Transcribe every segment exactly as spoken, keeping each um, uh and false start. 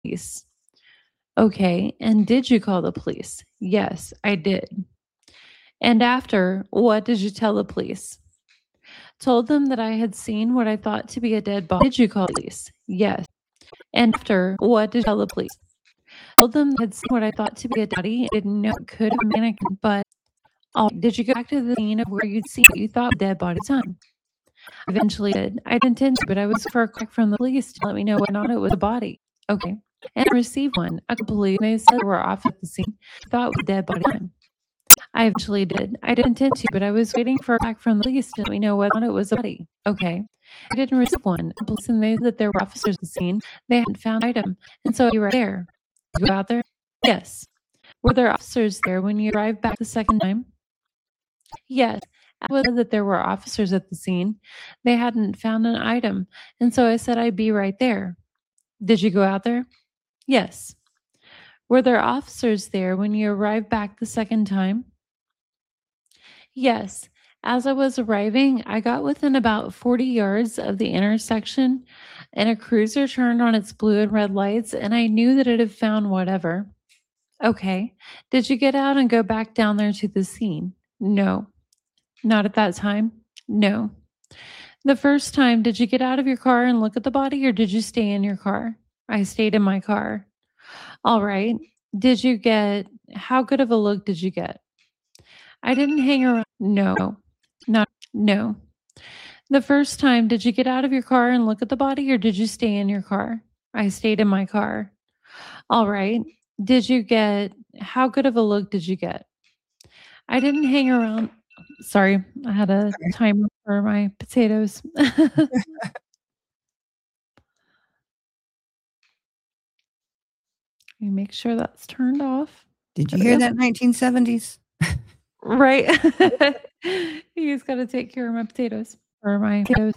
police. Okay, and did you call the police? Yes, I did. And after, what did you tell the police? Told them that I had seen what I thought to be a dead body. Did you call the police? Yes. And after, what did you tell the police? Told them I had seen what I thought to be a dead body. I didn't know it could have been a mannequin, but oh, did you go back to the scene of where you'd seen what you thought was a dead body time? I eventually did. I didn't intend to, but I was for a call from the police to let me know whether or not it was a body. Okay. And I received one. A couple of they said they were off at the scene. I thought it was a dead body time. I eventually did. I didn't intend to, but I was waiting for a back from the police to let me know whether or not it was a body. Okay. I didn't receive one. The police and they said that there were officers at the scene. They hadn't found an item. And so you were there. Did you go out there? Yes. Were there officers there when you arrived back the second time? Yes. I was that there were officers at the scene. They hadn't found an item. And so I said I'd be right there. Did you go out there? Yes. Were there officers there when you arrived back the second time? Yes. As I was arriving, I got within about forty yards of the intersection, and a cruiser turned on its blue and red lights, and I knew that it had found whatever. Okay. Did you get out and go back down there to the scene? No. Not at that time? No. The first time, did you get out of your car and look at the body, or did you stay in your car? I stayed in my car. All right. Did you get, how good of a look did you get? I didn't hang around. No. Not, no. The first time, did you get out of your car and look at the body, or did you stay in your car? I stayed in my car. All right. Did you get, how good of a look did you get? I didn't hang around. Sorry, I had a Sorry. timer for my potatoes. Let me make sure that's turned off. Did you There we hear go. that, nineteen seventies? Right. You just got to take care of my potatoes. Or my potatoes.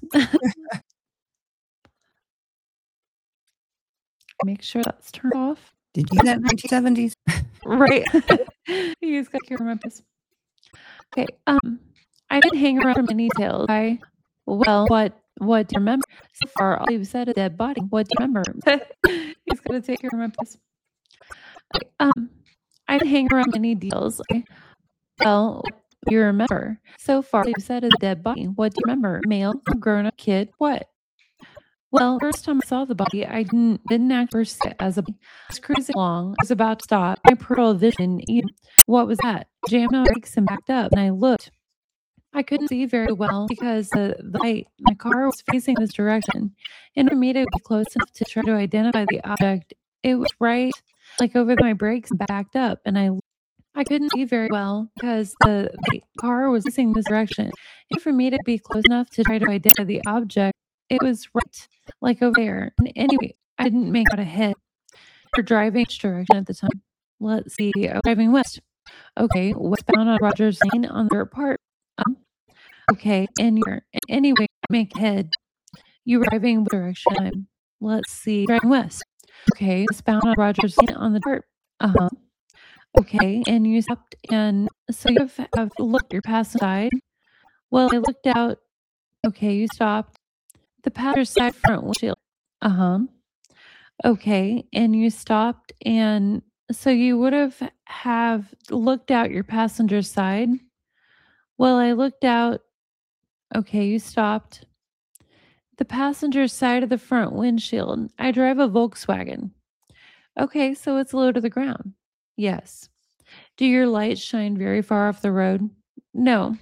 Make sure that's turned off. Did you hear that, nineteen seventies? Right. You just got to care of my potatoes. Okay. Um, I didn't hang around for many details. I, well, what, what do you remember? So far, all you've said is dead body. What do you remember? He's got to take care of my potatoes. Okay, um, I didn't hang around many details. I, well, what do you remember? So far, all you've said is dead body. What do you remember? Male, grown up, kid, what? Well, first time I saw the body, I didn't didn't act first as a body. I was cruising along. I was about to stop. My peripheral vision, what was that? Jammed on brakes and backed up, and I looked. I couldn't see very well because the, the light, my car was facing this direction. And for me to be close enough to try to identify the object, it was right, like over my brakes and backed up, and I I couldn't see very well because the, the car was facing this direction. And for me to be close enough to try to identify the object, it was right, like over there. And anyway, I didn't make out ahead for driving which direction at the time. Let's see, I was driving west. Okay, westbound on Rogers Lane on the dirt part. Um, okay, and you're anyway, make ahead. You were driving what direction? Let's see, driving west. Okay, westbound on Rogers Lane on the dirt. Uh huh. Okay, and you stopped, and so you have, have looked your passenger side. Well, I looked out. Okay, you stopped. The passenger side front windshield. Uh huh. Okay, and you stopped, and so you would have have looked out your passenger side. Well, I looked out. Okay, you stopped. The passenger side of the front windshield. I drive a Volkswagen. Okay, so it's low to the ground. Yes. Do your lights shine very far off the road? No.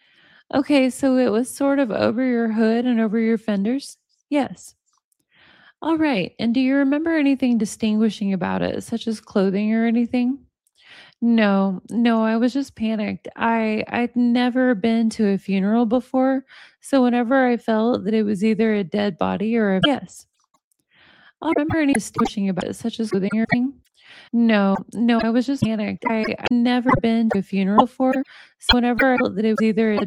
Okay, so it was sort of over your hood and over your fenders? Yes. All right. And do you remember anything distinguishing about it, such as clothing or anything? No, no, I was just panicked. I I'd never been to a funeral before, so whenever I felt that it was either a dead body or a yes. I remember any distinguishing about it, such as clothing or anything? No, no, I was just panicked. I, I've never been to a funeral before, so whenever I felt that it was either a